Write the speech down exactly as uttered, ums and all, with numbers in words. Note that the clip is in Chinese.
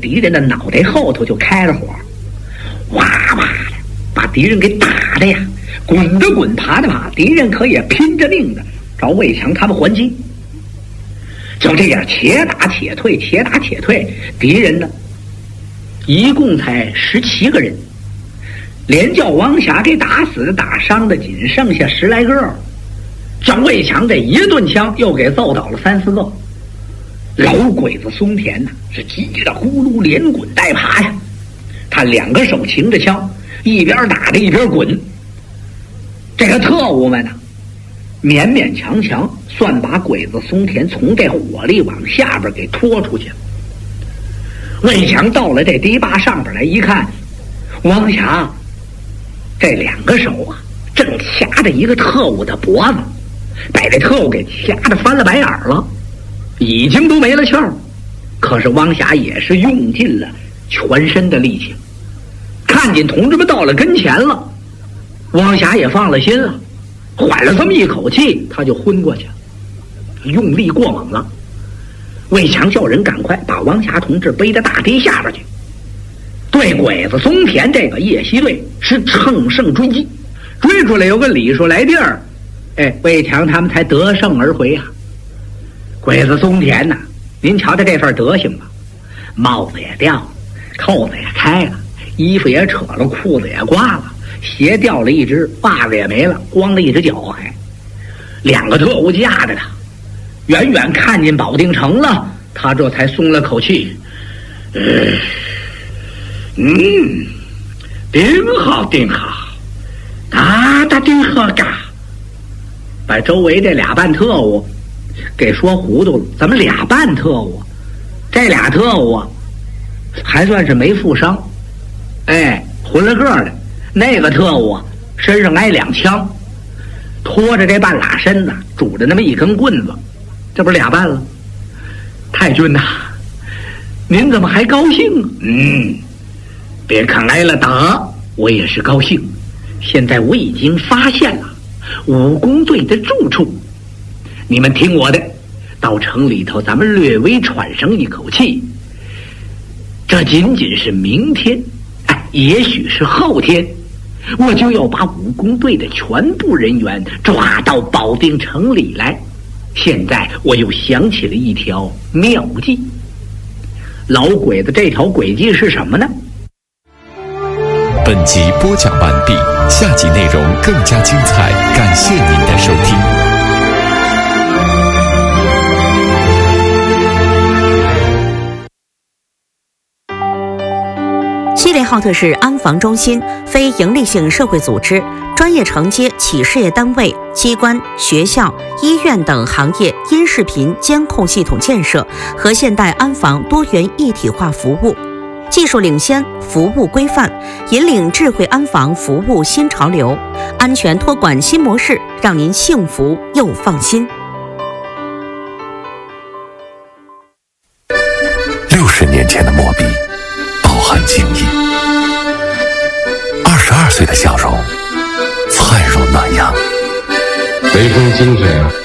敌人的脑袋后头就开了火，哇哇的把敌人给打的呀，滚的滚，爬的爬，敌人可也拼着命的找魏强他们还击。就这样且打且退，且打且退，敌人呢一共才十七个人，连叫王霞给打死打伤的仅剩下十来个。这魏强这一顿枪又给揍倒了三四个。老鬼子松田呐、啊，是急得呼噜连滚带爬呀，他两个手擎着枪，一边打着一边滚。这个特务们呢、啊，勉勉强强算把鬼子松田从这火力往下边给拖出去了。魏强到了这堤坝上边来一看，王霞这两个手啊正掐着一个特务的脖子，把这特务给掐得翻了白眼了，已经都没了气儿。可是汪霞也是用尽了全身的力气，看见同志们到了跟前了，汪霞也放了心了，缓了这么一口气，他就昏过去了，用力过猛了。魏强叫人赶快把汪霞同志背到大堤下边去，对鬼子松田这个夜袭队是乘胜追击，追出来有个礼数来地儿，哎，魏强他们才得胜而回啊。鬼子松田呐、啊，您瞧瞧这份德行吧，帽子也掉了，扣子也开了，衣服也扯了，裤子也挂了，鞋掉了一只，袜子也没了，光了一只脚还。两个特务架着他，远远看见保定城了，他这才松了口气。呃，嗯，顶好顶好，大大顶好嘎，把周围这俩半特务给说糊涂了。怎么俩半特务？这俩特务啊，还算是没负伤，哎，混了个的。那个特务啊，身上挨两枪，拖着这半拉身子，拄着那么一根棍子，这不是俩半了？太君呐、啊，您怎么还高兴啊？嗯，别看挨了打，我也是高兴。现在我已经发现了武工队的住处，你们听我的，到城里头咱们略微喘上一口气。这仅仅是明天，哎，也许是后天，我就要把武工队的全部人员抓到保定城里来。现在我又想起了一条妙计。老鬼子这条诡计是什么呢？ 本集播讲完毕，下集内容更加精彩，感谢您的收听。 西雷浩特是安防中心，非营利性社会组织，专业承接企事业单位、机关、学校、医院等行业音视频监控系统建设和现代安防多元一体化服务，技术领先，服务规范，引领智慧安防服务新潮流，安全托管新模式，让您幸福又放心。 六十年前的墨笔饱含经意，二十二岁的笑容灿若暖阳。 雷锋精神